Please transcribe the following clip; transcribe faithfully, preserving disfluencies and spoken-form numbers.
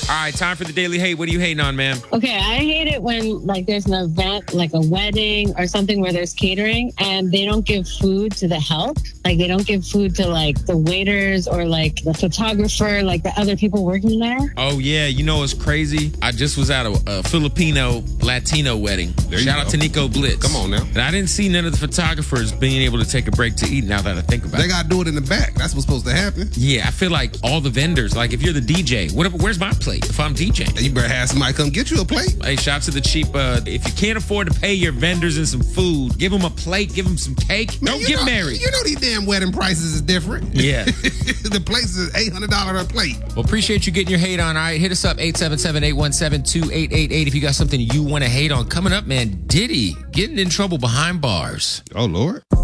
All right, time for the Daily Hate. What are you hating on, ma'am? Okay, I hate it when like there's an event, like a wedding or something where there's catering and they don't give food to the help. Like they don't give food to like the waiters or like the photographer, like the other people working there. Oh, yeah. You know what's crazy? I just was at a, a Filipino Latino wedding. There you Shout out go. to Nico Blitz. Come on now. And I didn't see none of the photographers being able to take a break to eat now that I think about They it. got to do it in the back. That's what's supposed to happen. Yeah, I feel like all the vendors, like if you're the D J, what, where's my plate if I'm DJing? You better have somebody come get you a plate. Hey, shout out to the cheap. Uh, if you can't afford to pay your vendors and some food, give them a plate, give them some cake. Man, Don't you get know, married. You know these damn wedding prices is different. Yeah. The place is eight hundred dollars a plate. Well, appreciate you getting your hate on. All right, hit us up, eight seven seven, eight one seven, two eight eight eight if you got something you want to hate on. Coming up, man, Diddy getting in trouble behind bars. Oh, Lord.